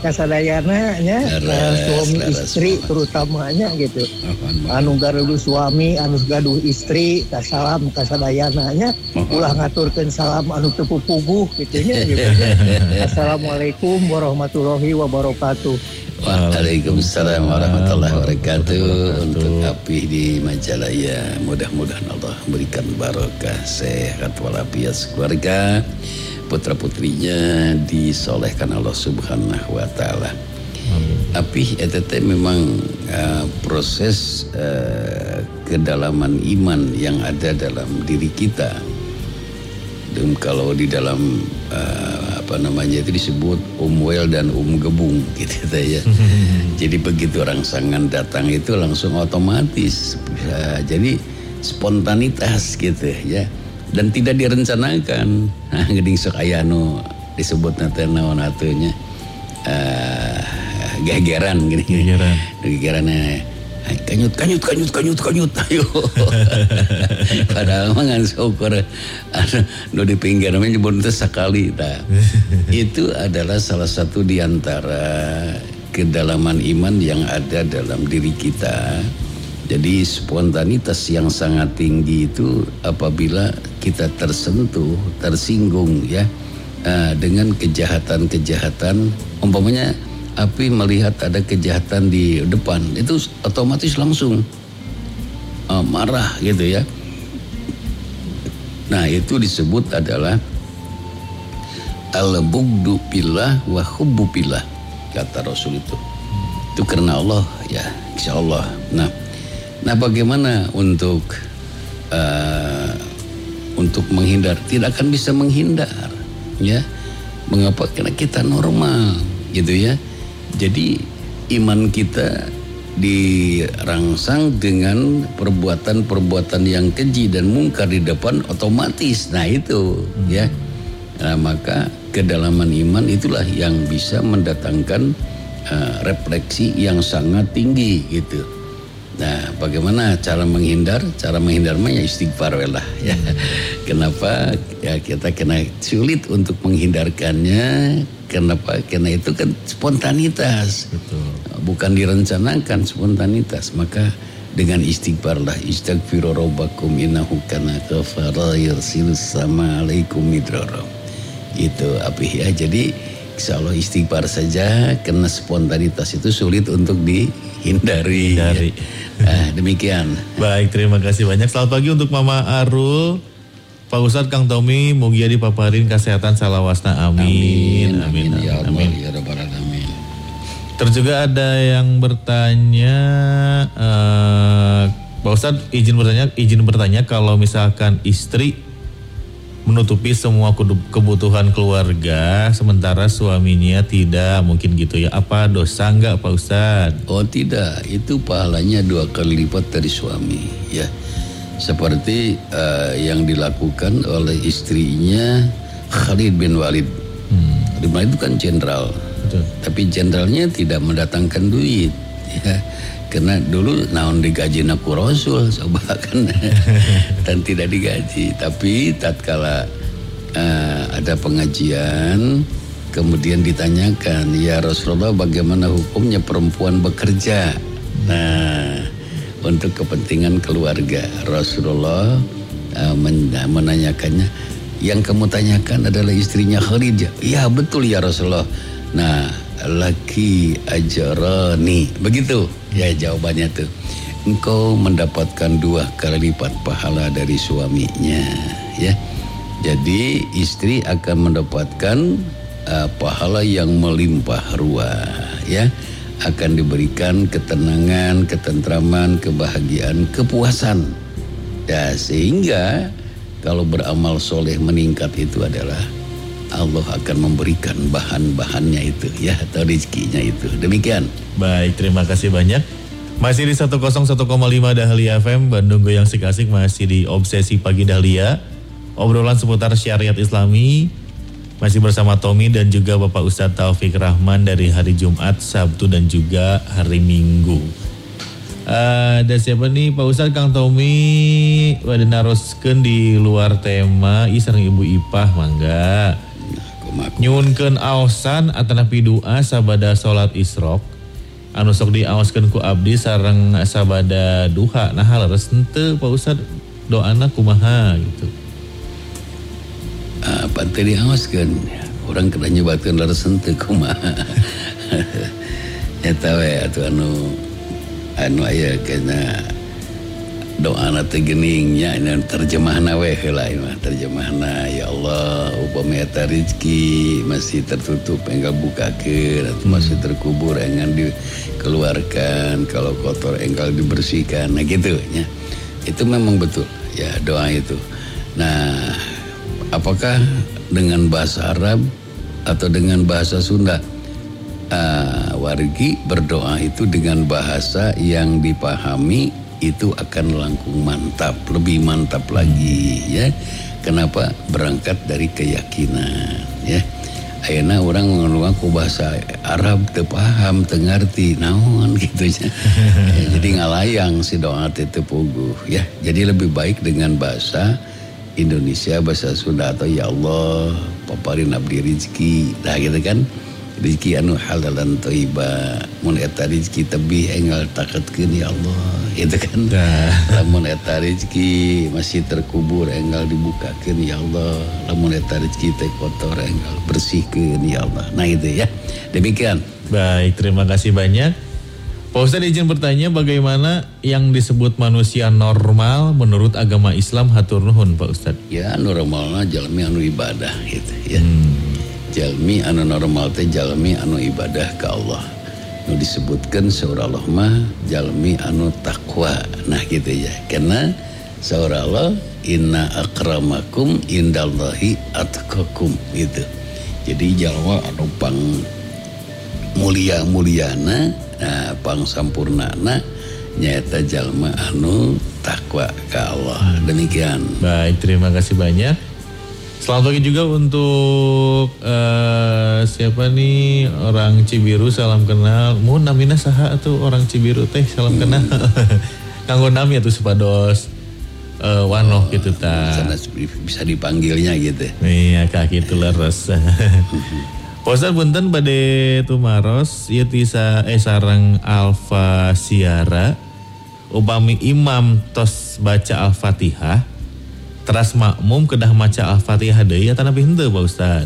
kasadayana nya suami istri terutamanya gitu. Anu gaduh suami, anu gaduh istri, salam kasadayana nya ulah ngaturkeun salam anu teu pupuguh kitu nya gitu. Assalamualaikum warahmatullahi wabarakatuh. Waalaikumsalam warahmatullahi wabarakatuh. Untuk Apih di Majalaya, mudah-mudahan Allah memberikan barokah, sehat walafiat keluarga, putra-putrinya disolehkan Allah Subhanahu wa taala. Apih ETT memang proses kedalaman iman yang ada dalam diri kita. Dan kalau di dalam itu disebut Wel dan Gebung gitu ya. Jadi begitu rangsangan datang itu langsung otomatis, jadi spontanitas gitu ya, dan tidak direncanakan. Nah, geuning sok aya anu disebut nanti naon atunya gegeran gini. Gegerannya kanyut ayo. Padahal mah ngan syukur anu di pinggir mah nyebut teh sakali tah. Itu adalah salah satu di antara kedalaman iman yang ada dalam diri kita. Jadi spontanitas yang sangat tinggi itu apabila kita tersentuh, tersinggung ya dengan kejahatan-kejahatan, umpamanya Api melihat ada kejahatan di depan, itu otomatis langsung marah gitu ya. Nah, itu disebut adalah al-bughdu fillah wa hubbu fillah, kata Rasul itu. Itu karena Allah ya, insya Allah. Nah bagaimana untuk menghindar? Tidak akan bisa menghindar ya. Mengapa? Karena kita normal gitu ya. Jadi iman kita dirangsang dengan perbuatan-perbuatan yang keji dan mungkar di depan otomatis. Nah itu ya. Nah, maka kedalaman iman itulah yang bisa mendatangkan refleksi yang sangat tinggi gitu. Nah, bagaimana cara menghindar? Cara menghindar mah ya istighfar lah ya. Kenapa? Ya kita kena sulit untuk menghindarkannya. Kenapa? Karena itu kan spontanitas. Betul. Bukan direncanakan, spontanitas. Maka dengan istighfar lah, istaghfiru rabbakum innahu kana ghafara yursilus sama alaikum midrara. Itu Apih ya. Jadi insyaallah istighfar saja, karena spontanitas itu sulit untuk dihindari. Ya. Demikian. Baik, terima kasih banyak. Selamat pagi untuk Mama Arul. Pak Ustadz, Kang Tommy, mugia dipaparin kesehatan salawasna, amin. Amin. Ya Allah, ya Rabbal alamin. Terus juga ada yang bertanya, Pak Ustadz izin bertanya kalau misalkan istri menutupi semua kebutuhan keluarga sementara suaminya tidak, mungkin gitu ya, apa dosa enggak Pak Ustadz? Oh tidak, itu pahalanya 2 kali lipat dari suami ya. Seperti yang dilakukan oleh istrinya Khalid bin Walid. Khalid bin Walid itu kan jenderal, tapi jenderalnya tidak mendatangkan duit ya. Karena dulu naon digaji naku Rasul coba kan dan tidak digaji. Tapi tatkala ada pengajian kemudian ditanyakan, ya Rasulullah bagaimana hukumnya perempuan bekerja? Nah, untuk kepentingan keluarga, Rasulullah menanyakannya, yang kamu tanyakan adalah istrinya Khalid. Ya betul ya Rasulullah. Nah, laki ajarani, begitu ya jawabannya tuh. Engkau mendapatkan 2 kali lipat pahala dari suaminya ya. Jadi istri akan mendapatkan pahala yang melimpah ruah ya. Akan diberikan ketenangan, ketentraman, kebahagiaan, kepuasan. Ya, sehingga kalau beramal soleh meningkat itu adalah Allah akan memberikan bahan-bahannya itu ya, atau rezekinya itu. Demikian. Baik, terima kasih banyak. Masih di 101,5 Dahlia FM, Bandung Goyang Asik-asik, masih di Obsesi Pagi Dahlia. Obrolan seputar syariat Islami. Masih bersama Tommy dan juga Bapak Ustadz Taufik Rahman dari hari Jumat, Sabtu dan juga hari Minggu. Ada siapa nih Pak Ustadz, Kang Tommy wadah naroskeun di luar tema iseng Ibu Ipah mangga. Nyuwunkeun aosan atanapi doa sabada salat isrok anu sok diaoskeun ku abdi sareng sabada duha. Nah leres henteu Pak Ustad doana kumaha gitu. Panteu diaoskeun. Urang kada nyebatkeun leres henteu kumaha. Eta we atuh anu aya kana doana teh geuningnya terjemahna we heula mah terjemahna ya Allah upami eta rezeki masih tertutup enggal bukakeun atau masih terkubur enggal dikeluarkan, kalau kotor enggal dibersihkan. Nah gitu nya. Itu memang betul ya doa itu. Nah, apakah dengan bahasa Arab atau dengan bahasa Sunda? Wargi berdoa itu dengan bahasa yang dipahami itu akan langkung mantap, lebih mantap lagi ya. Kenapa? Berangkat dari keyakinan ya. Ayeuna orang ngomong ku bahasa Arab teu paham, teu ngarti naon gitu ya. Jadi ngalayang si doa teh teu puguh ya. Jadi lebih baik dengan bahasa Indonesia, bahasa Sunda atau ya Allah paparin abdi rezeki. Nah gitu kan. Rezeki anu halalan thayyiba, mun eta rezeki tebih enggal taketkeun ya Allah, gitu kan. Lamun eta rezeki masih terkubur enggal dibukakeun ya Allah, lamun eta rezeki teh kotor enggal bersihkeun ya Allah. Nah itu ya. Demikian. Baik, terima kasih banyak. Pak Ustadz izin bertanya, bagaimana yang disebut manusia normal menurut agama Islam? Hatur nuhun Pak Ustadz. Ya normalna jalmi anu ibadah gitu ya. Jalmi anu normal teh jalmi anu ibadah ke Allah. Nu disebutkan saur Allah mah jalmi anu takwa. Nah gitu ya. Karena saur Allah inna akramakum indallahi atqakum gitu. Jadi jalma anu pang mulia-muliana, nah pang sampurnana nyaeta jalma anu takwa ke Allah. Demikian. Baik, terima kasih banyak. Selamat pagi juga untuk siapa nih orang Cibiru, salam kenal. Mun namina saha atuh orang Cibiru teh salam kenal. Kanggo nami atuh supados wanoh gitu ta. Bisa dipanggilnya gitu. Iya kak gitu leres. Ustaz punten bade tumaros ieu tisa sareng Alfa Siara upami imam tos baca Al-Fatihah teras makmum kedah maca Al-Fatihah deui eta napi henteu Pak Ustaz?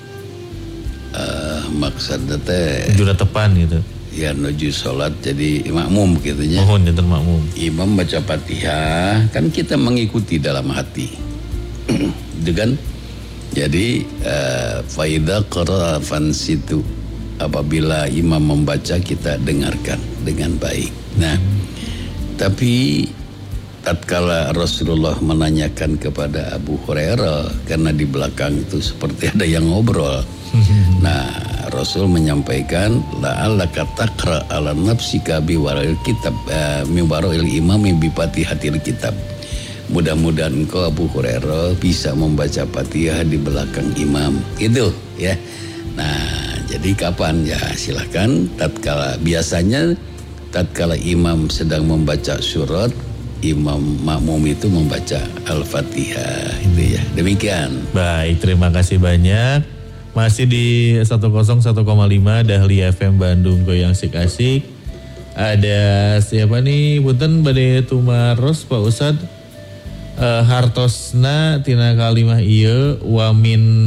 Maksudna teh juna tepan gitu. Ya nuju salat jadi makmum gitu nya. Mohon janten makmum. Imam baca Fatihah kan kita mengikuti dalam hati. Itu kan? Jadi faida qara fansitu, apabila imam membaca kita dengarkan dengan baik. Nah, tapi tatkala Rasulullah menanyakan kepada Abu Hurairah karena di belakang itu seperti ada yang ngobrol. Nah, Rasul menyampaikan la'allaka taqra ala nafsika bi waril kitab min waril imam bi Fatihatil kitab. Mudah-mudahan engkau Abu Hurairah bisa membaca Fatihah di belakang imam. Gitu ya. Nah, jadi kapan ya silahkan biasanya tatkala imam sedang membaca surat, imam makmum itu membaca Al-Fatihah itu ya. Demikian. Baik, terima kasih banyak. Masih di 101,5 Dahlia FM Bandung Goyang Asik-Asik. Ada siapa nih? Punten bade tumaros Pak Ustad. Hartosna tina kalimah ieu wamin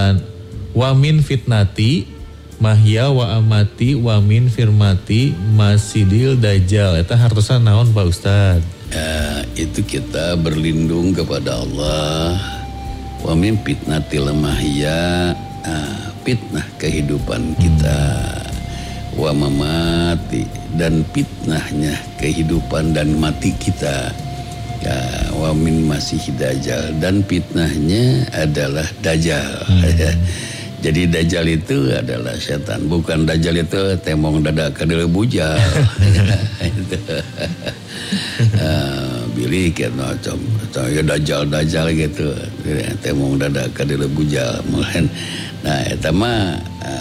fitnati mahya wa amati wamin firmati masidil dajjal. Eta hartosna naon Pak Ustad? Itu kita berlindung kepada Allah. Wamin fitnatil mahya, fitnah kehidupan kita, wa mamati, dan fitnahnya kehidupan dan mati kita. Ya, wa min masih dajjal, dan fitnahnya adalah dajjal. Jadi dajjal itu adalah setan, bukan dajjal itu temong dada kadele bujal. Bilih kena ya dajjal gitu, temong dada kadele bujal. Nah, eta mah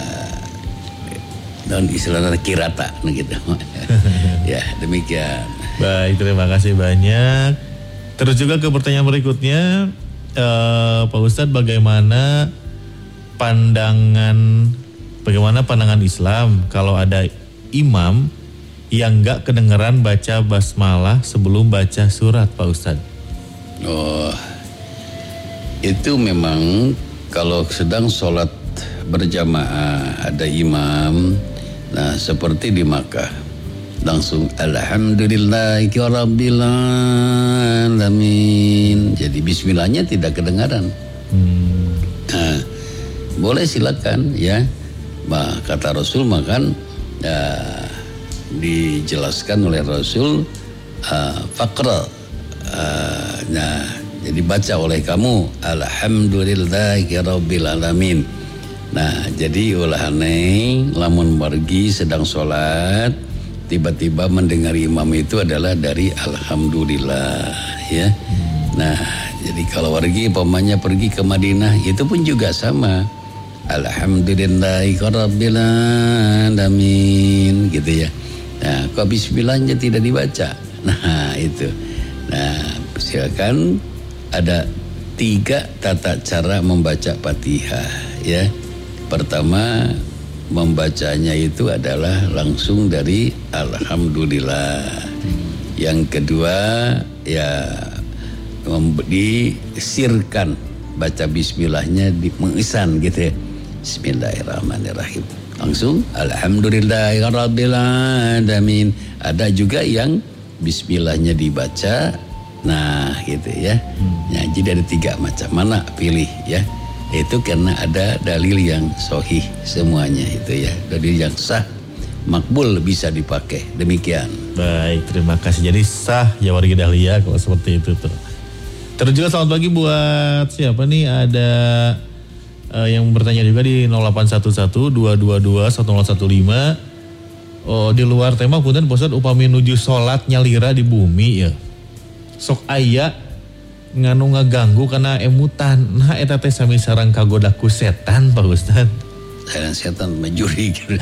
non istilahna kirata gitu. Ya, demikian. Baik, terima kasih banyak. Terus juga ke pertanyaan berikutnya, Pak Ustadz, bagaimana bagaimana pandangan Islam kalau ada imam yang nggak kedengeran baca basmalah sebelum baca surat, Pak Ustadz? Oh, itu memang kalau sedang sholat berjamaah ada imam, nah seperti di Makkah langsung alhamdulillahirabbil alamin. Jadi bismillahnya tidak kedengaran. Nah, boleh silakan ya. Kata Rasul makan dijelaskan oleh Rasul faqra. Nah, jadi baca oleh kamu alhamdulillahirabbil alamin. Nah, jadi ulahane lamun margi sedang sholat tiba-tiba mendengar imam itu adalah dari alhamdulillah ya. Nah, jadi kalau wargi pamannya pergi ke Madinah itu pun juga sama. Alhamdulillahirabbil alamin gitu ya. Nah, kok bismillahnya tidak dibaca? Nah, itu. Nah, silakan, ada 3 tata cara membaca Fatihah ya. Pertama, membacanya itu adalah langsung dari alhamdulillah. Yang kedua ya disirkan, baca bismillahnya mengisan gitu ya. Bismillahirrahmanirrahim. Langsung alhamdulillahirabbil alamin. Ada juga yang bismillahnya dibaca. Nah, gitu ya. Nah, jadi ada 3 macam. Mana pilih ya? Itu karena ada dalil yang sahih semuanya itu ya. Dalil yang sah, makbul, bisa dipakai. Demikian. Baik, terima kasih. Jadi sah ya wargi Dahlia kalau seperti itu tuh. Terus juga selamat pagi buat siapa nih? Ada yang bertanya juga di 0811-222-1015. Oh, di luar tema punten Ustaz, upami nuju salat nyalira di bumi ya. Sok aya nganu ngaganggu karena emutan. Nah, eta teh sami sareng kagoda ku setan, Pak Ustaz. Sareng setan majuri gitu.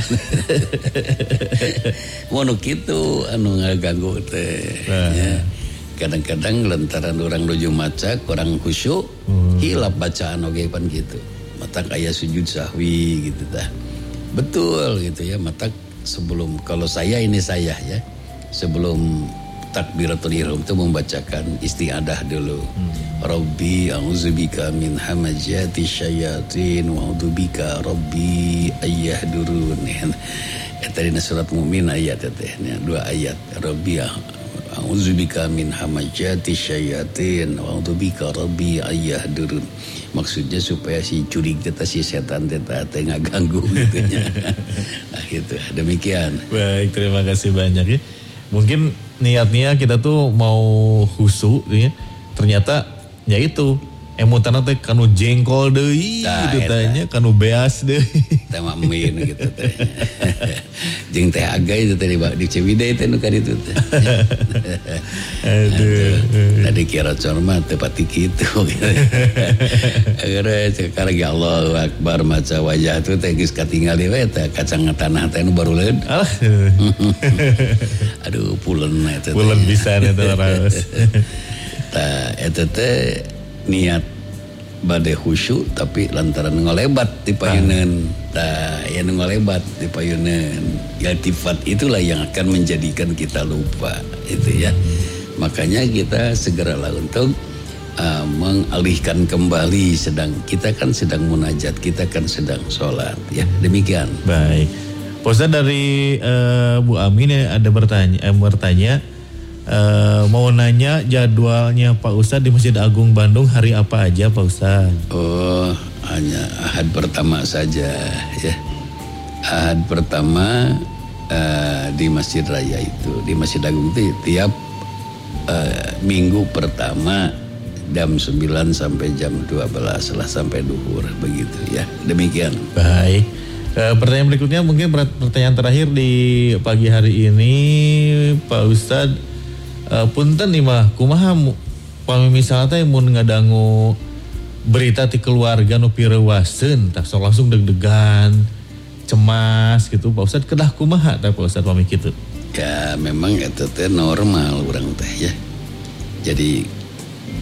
Mono kitu anu ngaganggu teh. Ya. Kadang-kadang lantaran orang nuju maca kurang khusyuk, hilap bacaan oge pan gitu. Matak aya sujud sahwi gitu tah. Betul gitu ya, matak sebelum, kalau saya ya, sebelum takbiratul ihram itu membacakan isti'adah dulu. Rabbi a'udzubika min hamazati syayatin wa a'udzubika rabbi ayyahdurun. Eta dina surat Mukmin ayat teh, 2 ayat. Rabbi a'udzubika min hamazati syayatin wa a'udzubika rabbi ayyahdurun. Maksudnya supaya si curig teh, si setan teh enggak ganggu gitu nya. Nah, gitu. Demikian. Baik, terima kasih banyak ya. Mungkin niatnya kita tuh mau khusyuk ya. Ternyata ya itu emutan teh kanu jengkol deui gitu tanya, kanu beas deui. Teh mamin gitu teh. Jeung teh agai itu teh di Ciwidey teh nu kaditu teh. Aduh. Tadi kira corma teu pati kitu gitu. Akhirnya sekarang ya Allahu Akbar maca wajah tu teh geus katingali we teh kacang tanah teh nu baruleun. Aduh pulen eta. Pulen pisan eta raos. Tah eta teh niat bade khusyuk tapi lantaran ngolebat di payuneun. Tah ya ngolebat di payuneun. Iltifat itulah yang akan menjadikan kita lupa itu ya. Makanya kita segeralah untuk mengalihkan kembali, kita kan sedang munajat, kita kan sedang sholat ya. Demikian. Baik. Pak Ustadz, dari Bu Amin ada bertanya mau nanya jadwalnya Pak Ustadz di Masjid Agung Bandung hari apa aja Pak Ustadz? Oh, hanya Ahad pertama saja ya. Ahad pertama di Masjid Raya itu, di Masjid Agung itu tiap minggu pertama jam 9 sampai jam 12 lah sampai duhur begitu ya. Demikian. Baik. Pertanyaan berikutnya mungkin pertanyaan terakhir di pagi hari ini Pak Ustadz. Punten nih mah kumaha pami misalnya teh mun ngadangu berita ti keluarga nu pireuwaseun tak langsung deg-degan, cemas gitu Pak Ustadz, kedah kumaha teh Pak Ustadz pami kitu? Ya memang itu teh normal urang teh ya. Jadi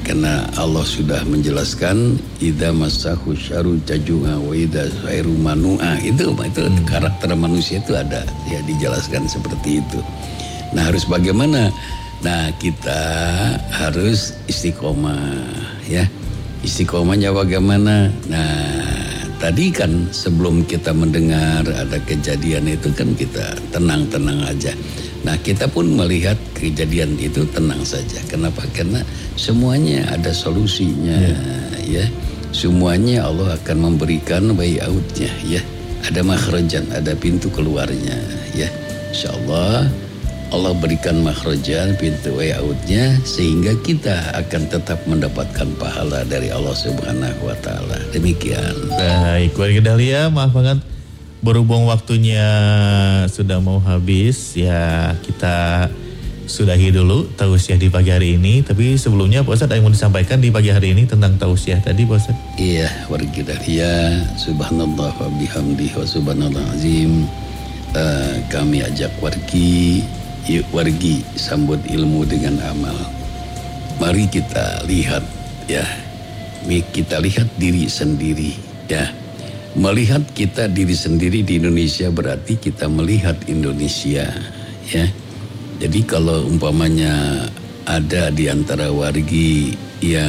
karena Allah sudah menjelaskan idza massahu syarru jazua wa idza khairu manua. Itu karakter manusia itu ada ya, dijelaskan seperti itu. Nah, harus bagaimana? Nah, kita harus istiqomah ya. Istiqomahnya bagaimana? Nah, tadi kan sebelum kita mendengar ada kejadian itu kan kita tenang-tenang aja. Nah, kita pun melihat kejadian itu tenang saja. Kenapa? Karena semuanya ada solusinya ya. Semuanya Allah akan memberikan way out-nya ya. Ada makhrajan, ada pintu keluarnya ya. Insyaallah Allah berikan makhrajan, pintu way out-nya, sehingga kita akan tetap mendapatkan pahala dari Allah Subhanahu wa taala. Demikian. Baik, keluarga Dahlia, maaf banget berhubung waktunya sudah mau habis ya, kita sudahi dulu tausiah di pagi hari ini. Tapi sebelumnya Pak Ustadz ada yang mau disampaikan di pagi hari ini tentang tausiah tadi Pak Ustadz? Iya, wargi Dahlia, subhanallah wa bihamdihi wa subhanallah azim. Kami ajak wargi, yuk wargi sambut ilmu dengan amal. Mari kita lihat ya, kita lihat diri sendiri ya. Melihat kita diri sendiri di Indonesia berarti kita melihat Indonesia ya. Jadi kalau umpamanya ada di antara wargi yang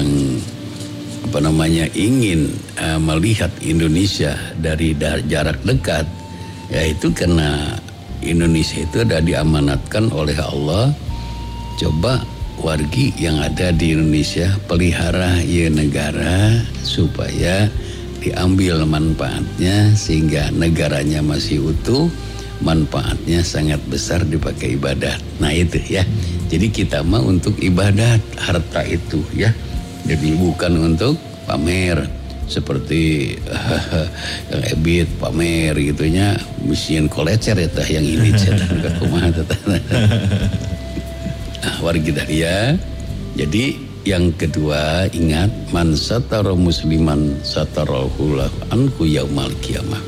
ingin melihat Indonesia dari jarak dekat, yaitu karena Indonesia itu sudah diamanatkan oleh Allah. Coba wargi yang ada di Indonesia pelihara ya negara supaya diambil manfaatnya, sehingga negaranya masih utuh, manfaatnya sangat besar dipakai ibadat. Nah itu ya. Jadi kita mah untuk ibadat harta itu ya. Jadi bukan untuk pamer seperti yang ebit pamer gitunya, mesin kolecer eta yang ini cetak kumaha teh. Nah, wargi Dahlia. Jadi yang kedua ingat, man satara musliman satarahu anhu yaumal qiyamah.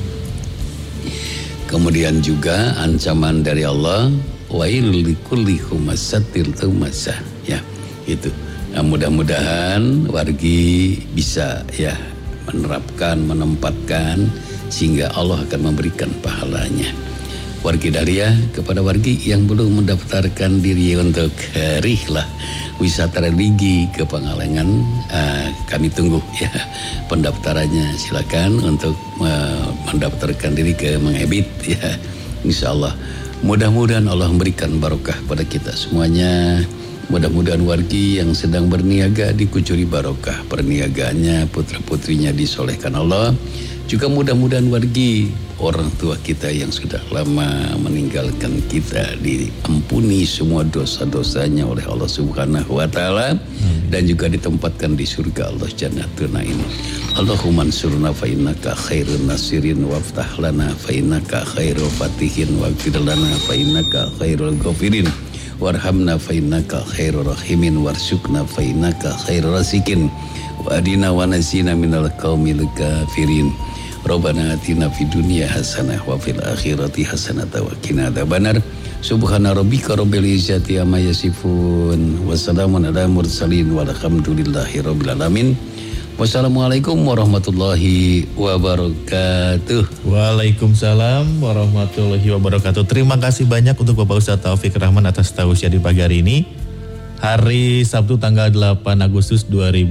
Kemudian juga ancaman dari Allah, wailul likulli humazatil lumazah ya, itu. Nah, mudah-mudahan wargi bisa ya menerapkan, menempatkan, sehingga Allah akan memberikan pahalanya. Wargi Dahlia, kepada wargi yang belum mendaftarkan diri untuk rihlah wisata religi ke Pangalengan, kami tunggu ya pendaftarannya. Silakan untuk mendaftarkan diri ke Mang Ebit ya. Insyaallah mudah-mudahan Allah memberikan barokah pada kita semuanya. Mudah-mudahan wargi yang sedang berniaga dikucuri barokah perniagaannya, putra-putrinya disolehkan Allah. Juga mudah-mudahan wargi orang tua kita yang sudah lama meninggalkan kita diampuni semua dosa-dosanya oleh Allah Subhanahu wa taala, dan juga ditempatkan di surga Allah Jannatul Naim. Allahumma ansurna fa innaka khairun nasirin waftah lana fa innaka khairul fatihin waghfir lana fa innaka khairul ghafirin warhamna fa innaka khairur rahimin warzuqna fa innaka khairur raziqin wa adina wa nasina minal qaumil kafirin. Rabbana atina fid dunya hasanah wa fil akhirati hasanah wa qina adzabannar. Subhana rabbika rabbil izzati amma yasifun wa salamun alal mursalin walhamdulillahi rabbil alamin. Wassalamualaikum warahmatullahi wabarakatuh. Waalaikumsalam warahmatullahi wabarakatuh. Terima kasih banyak untuk Bapak Ustadz Taufik Rahman atas tausiah di pagi hari ini. Hari Sabtu tanggal 8 Agustus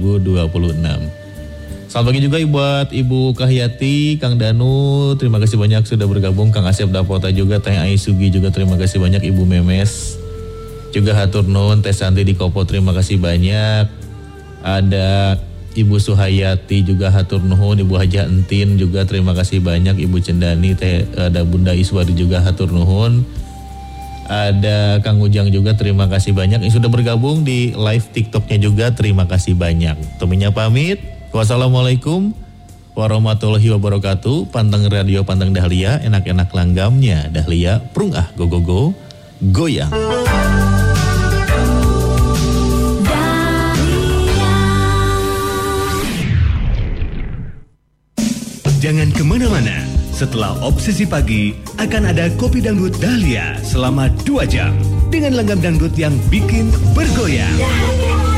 2026. Selamat pagi juga buat Ibu Kahyati, Kang Danu, terima kasih banyak sudah bergabung. Kang Asep Dapota juga, Teh Aisugi juga terima kasih banyak. Ibu Memes juga hatur nuhun, Teh Santi di Kopo terima kasih banyak. Ada Ibu Suhayati juga hatur nuhun, Ibu Haja Entin juga terima kasih banyak. Ibu Cendani, ada Bunda Iswari juga hatur nuhun. Ada Kang Ujang juga terima kasih banyak yang sudah bergabung di live TikToknya juga terima kasih banyak. Tominya pamit. Wassalamualaikum warahmatullahi wabarakatuh. Panteng radio, panteng Dahlia, enak-enak langgamnya Dahlia, prung go goyang. Jangan kemana-mana. Setelah Obsesi Pagi akan ada Kopi Dangdut Dahlia selama 2 jam dengan langgam dangdut yang bikin bergoyang.